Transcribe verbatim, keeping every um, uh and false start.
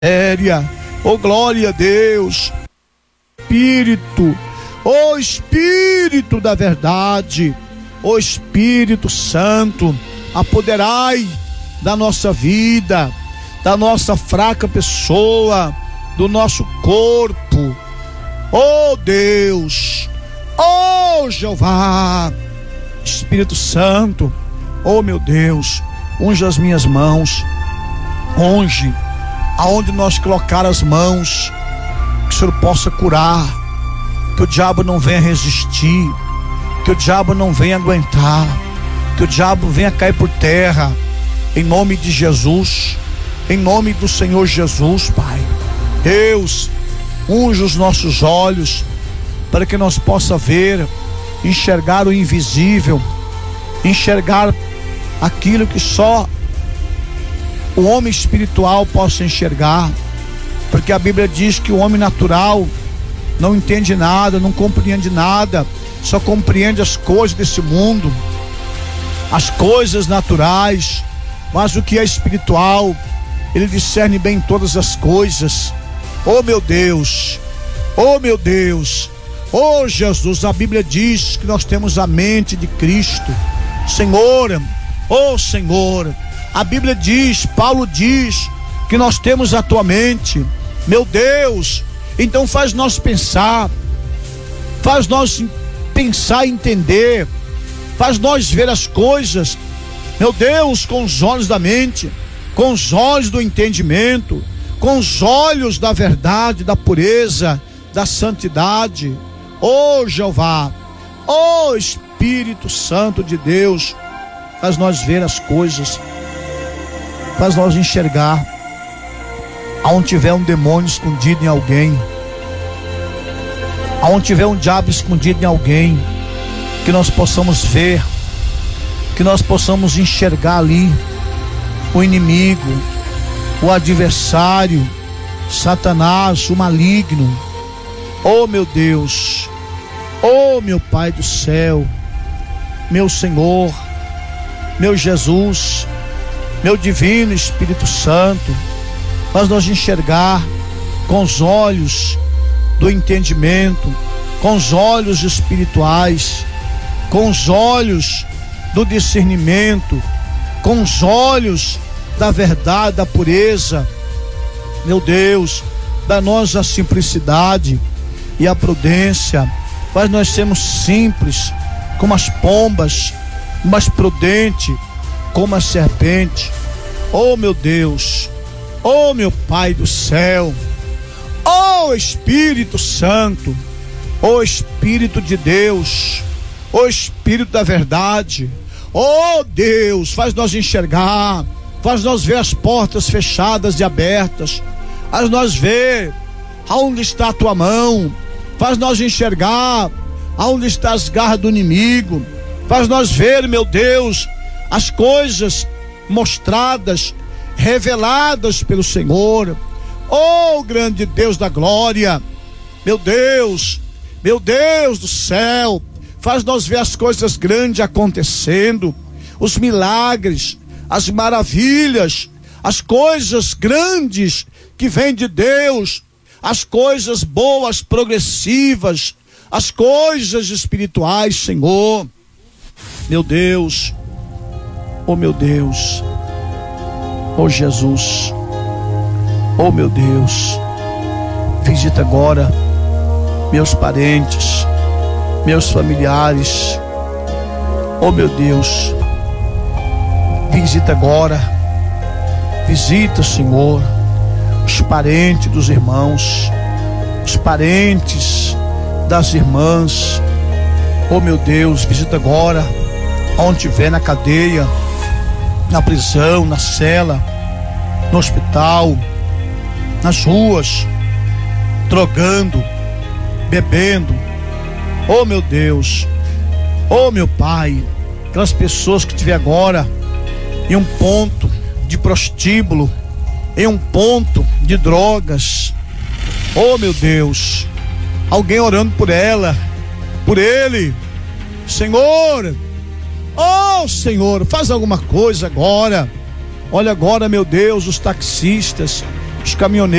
miséria. Oh, glória a Deus. Espírito, oh Espírito da verdade, oh Espírito Santo, apoderai da nossa vida, da nossa fraca pessoa, do nosso corpo. Oh Deus, oh Jeová, Espírito Santo, oh meu Deus, unge as minhas mãos, unge aonde nós colocar as mãos, que o Senhor possa curar, que o diabo não venha resistir, que o diabo não venha aguentar, que o diabo venha cair por terra, em nome de Jesus, em nome do Senhor Jesus, Pai. Deus, unge os nossos olhos, para que nós possa ver, enxergar o invisível, enxergar aquilo que só o homem espiritual possa enxergar, porque a Bíblia diz que o homem natural não entende nada, não compreende nada, só compreende as coisas desse mundo, as coisas naturais, mas o que é espiritual, ele discerne bem todas as coisas. Oh meu Deus, oh meu Deus, oh Jesus, a Bíblia diz que nós temos a mente de Cristo. Senhor, oh Senhor, a Bíblia diz, Paulo diz que nós temos a tua mente. Meu Deus, então faz nós pensar, faz nós pensar e entender, faz nós ver as coisas, meu Deus, com os olhos da mente, com os olhos do entendimento, com os olhos da verdade, da pureza, da santidade. Oh Jeová, oh Espírito Santo de Deus, faz nós ver as coisas, faz nós enxergar aonde tiver um demônio escondido em alguém, aonde tiver um diabo escondido em alguém, que nós possamos ver, que nós possamos enxergar ali o inimigo, o adversário, Satanás, o maligno. Oh meu Deus, oh meu Pai do céu, meu Senhor, meu Jesus, meu divino Espírito Santo, faz nós enxergar com os olhos do entendimento, com os olhos espirituais, com os olhos do discernimento, com os olhos da verdade, da pureza, meu Deus, da nossa simplicidade e a prudência. Faz nós sermos simples como as pombas, mas prudente como a serpente. Oh meu Deus, oh meu Pai do céu, oh Espírito Santo, oh Espírito de Deus, oh Espírito da verdade, oh Deus, faz nós enxergar, faz nós ver as portas fechadas e abertas, faz nós ver aonde está a tua mão, faz nós enxergar aonde está as garras do inimigo, faz nós ver, meu Deus, as coisas mostradas, reveladas pelo Senhor. Oh grande Deus da glória, meu Deus, meu Deus do céu, faz nós ver as coisas grandes acontecendo, os milagres, as maravilhas, as coisas grandes que vêm de Deus, as coisas boas, progressivas, as coisas espirituais, Senhor. Meu Deus, oh meu Deus, oh Jesus, oh meu Deus, visita agora meus parentes, meus familiares. Oh meu Deus, visita agora, visita, Senhor, os parentes dos irmãos, os parentes das irmãs. Oh meu Deus, visita agora onde estiver, na cadeia, na prisão, na cela, no hospital, nas ruas, drogando, bebendo. Oh meu Deus, oh meu Pai, aquelas pessoas que estiver agora em um ponto de prostíbulo, em um ponto de drogas. Oh meu Deus, alguém orando por ela, por ele. Senhor, oh Senhor, faz alguma coisa agora. Olha agora, meu Deus, os taxistas, os caminhoneiros